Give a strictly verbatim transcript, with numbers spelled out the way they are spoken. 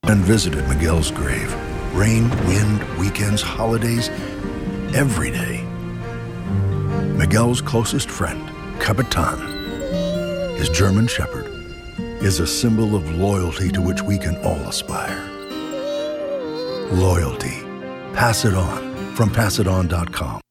and visited Miguel's grave. Rain, wind, weekends, holidays, every day. Miguel's closest friend, Capitan, his German Shepherd, is a symbol of loyalty to which we can all aspire. Loyalty. Pass it on from pass it on dot com.